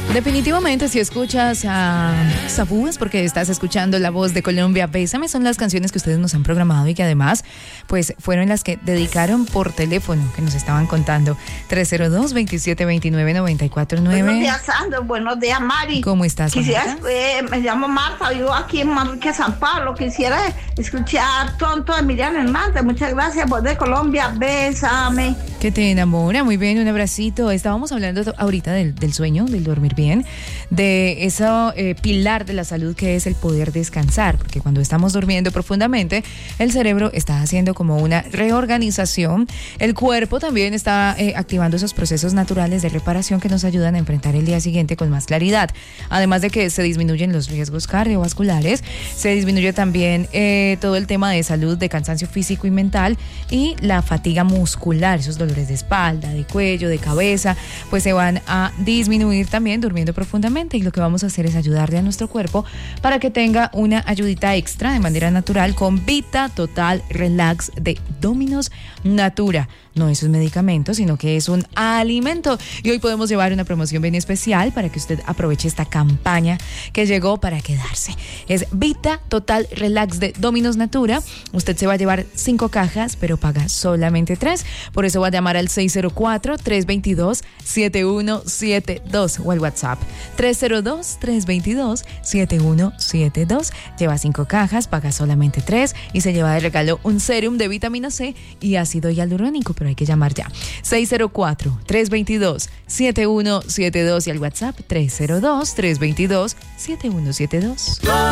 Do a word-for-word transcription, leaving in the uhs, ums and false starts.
Definitivamente, si escuchas a Sabú es porque estás escuchando La Voz de Colombia. Bésame son las canciones que ustedes nos han programado y que además pues fueron las que dedicaron por teléfono, que nos estaban contando. tres cero dos, veintisiete veintinueve, noventa y cuatro nueve. Buenos días, Sandro. Buenos días, Mari. ¿Cómo estás, Quisiera, eh, me llamo Marta, vivo aquí en Manrique, San Pablo. Quisiera escuchar Tonto de Miriam Hernández. Muchas gracias, Voz de Colombia. Bésame. Que te enamora, muy bien, un abracito. Estábamos hablando ahorita del, del sueño, del dormir bien, de ese eh, pilar de la salud que es el poder descansar, porque cuando estamos durmiendo profundamente, el cerebro está haciendo como una reorganización, el cuerpo también está eh, activando esos procesos naturales de reparación que nos ayudan a enfrentar el día siguiente con más claridad, además de que se disminuyen los riesgos cardiovasculares, se disminuye también eh, todo el tema de salud, de cansancio físico y mental y la fatiga muscular, esos dolores de espalda, de cuello, de cabeza, pues se van a disminuir también durmiendo profundamente, y lo que vamos a hacer es ayudarle a nuestro cuerpo para que tenga una ayudita extra de manera natural con Vita Total Relax de Dominos Natura. No es un medicamento, sino que es un alimento. Y hoy podemos llevar una promoción bien especial para que usted aproveche esta campaña que llegó para quedarse. Es Vita Total Relax de Dominos Natura. Usted se va a llevar cinco cajas, pero paga solamente tres. Por eso va a llamar al seis cero cuatro, tres dos dos, siete uno siete dos o al WhatsApp tres cero dos, tres dos dos, siete uno siete dos. Lleva cinco cajas, paga solamente tres y se lleva de regalo un serum de vitamina C y ácido hialurónico, pero hay que llamar ya. seis cero cuatro, tres dos dos, siete uno siete dos y al WhatsApp tres cero dos, tres dos dos, siete uno siete dos.